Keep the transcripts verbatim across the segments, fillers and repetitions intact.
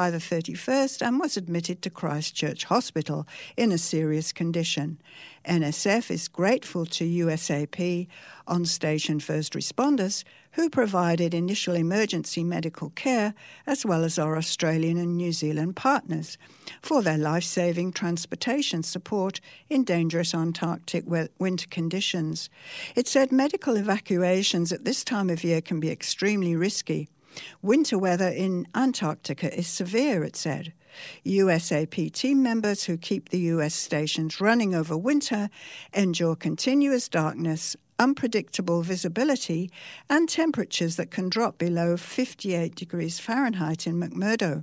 July the thirty-first and was admitted to Christchurch Hospital in a serious condition. N S F is grateful to U S A P on-station first responders who provided initial emergency medical care, as well as our Australian and New Zealand partners, for their life-saving transportation support in dangerous Antarctic winter conditions. It said medical evacuations at this time of year can be extremely risky. Winter weather in Antarctica is severe, it said. U S A P team members who keep the U S stations running over winter endure continuous darkness, unpredictable visibility, and temperatures that can drop below fifty-eight degrees Fahrenheit in McMurdo.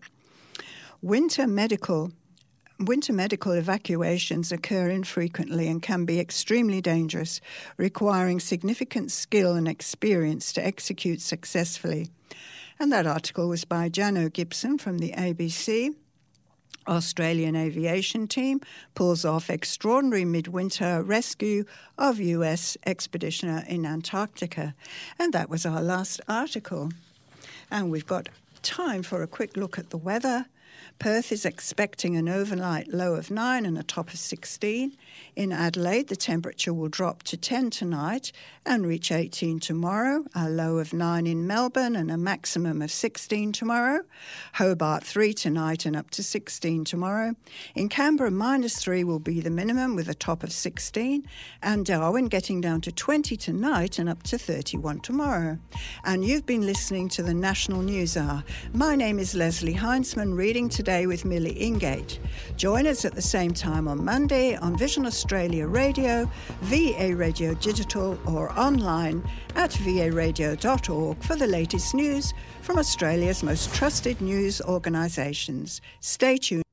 Winter medical Winter medical evacuations occur infrequently and can be extremely dangerous, requiring significant skill and experience to execute successfully. And that article was by Jano Gibson from the A B C. Australian aviation team pulls off extraordinary midwinter rescue of U S expeditioner in Antarctica. And that was our last article. And we've got time for a quick look at the weather. Perth is expecting an overnight low of nine and a top of sixteen. In Adelaide, the temperature will drop to ten tonight and reach eighteen tomorrow, a low of nine in Melbourne and a maximum of sixteen tomorrow. Hobart, three tonight and up to sixteen tomorrow. In Canberra, minus three will be the minimum with a top of sixteen. And Darwin getting down to twenty tonight and up to thirty-one tomorrow. And you've been listening to the National News Hour. My name is Leslie Heinzman, reading today with Millie Ingate. Join us at the same time on Monday on Vision Australia Radio, V A Radio Digital, or online at v a radio dot org for the latest news from Australia's most trusted news organisations. Stay tuned.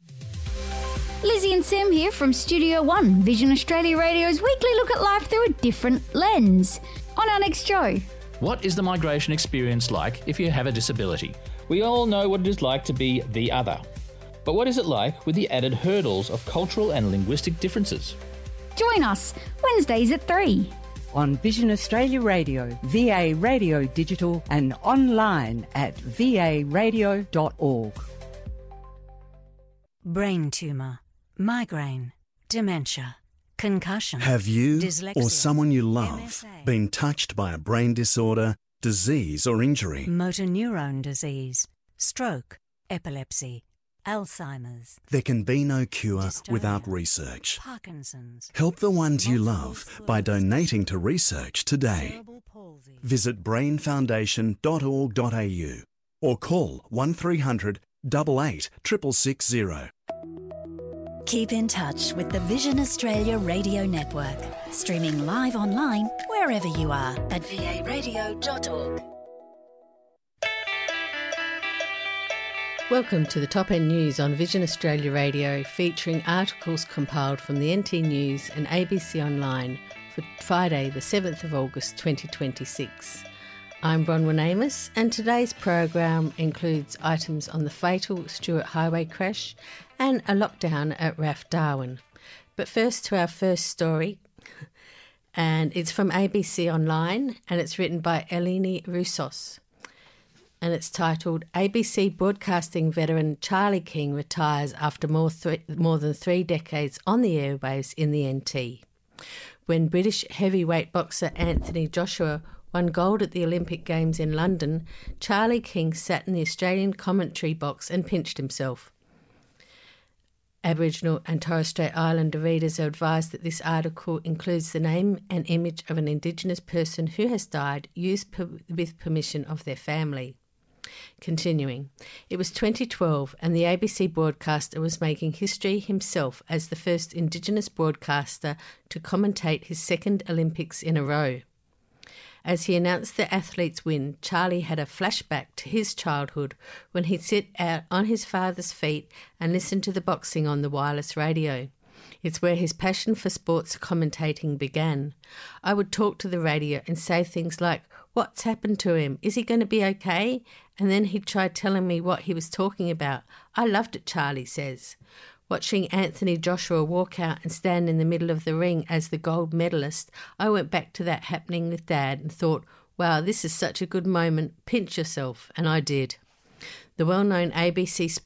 Lizzie and Sam here from Studio One, Vision Australia Radio's weekly look at life through a different lens. On our next show. What is the migration experience like if you have a disability? We all know what it is like to be the other. But what is it like with the added hurdles of cultural and linguistic differences? Join us Wednesdays at three. On Vision Australia Radio, V A Radio Digital, and online at v a radio dot org. Brain tumour, migraine, dementia, concussion. Have you dyslexia, or someone you love M S A, been touched by a brain disorder, disease or injury? motor neurone disease, stroke, epilepsy, Alzheimer's. There can be no cure Dystonia, without research. Parkinson's. Help the ones you multiple love by sclerosis, donating to research today. cerebral palsy. Visit brain foundation dot org dot a u or call one three hundred, eight eight, six six six zero. Keep in touch with the Vision Australia Radio Network, streaming live online wherever you are at v a radio dot org. Welcome to the Top End News on Vision Australia Radio, featuring articles compiled from the N T News and A B C Online for Friday the seventh of August twenty twenty-six. I'm Bronwyn Amos, and today's program includes items on the fatal Stuart Highway crash and a lockdown at R A F Darwin. But first to our first story, and it's from A B C Online, and it's written by Eleni Roussos. And it's titled, A B C broadcasting veteran Charlie King retires after more, th- more than three decades on the airwaves in the N T. When British heavyweight boxer Anthony Joshua won gold at the Olympic Games in London, Charlie King sat in the Australian commentary box and pinched himself. Aboriginal and Torres Strait Islander readers are advised that this article includes the name and image of an Indigenous person who has died, used per- with permission of their family. Continuing, it was twenty twelve and the A B C broadcaster was making history himself as the first Indigenous broadcaster to commentate his second Olympics in a row. As he announced the athletes' win, Charlie had a flashback to his childhood when he'd sit out on his father's feet and listen to the boxing on the wireless radio. It's where his passion for sports commentating began. I would talk to the radio and say things like, "What's happened to him? Is he going to be okay?" And then he'd try telling me what he was talking about. I loved it, Charlie says. Watching Anthony Joshua walk out and stand in the middle of the ring as the gold medalist, I went back to that happening with Dad and thought, wow, this is such a good moment, pinch yourself, and I did. The well-known A B C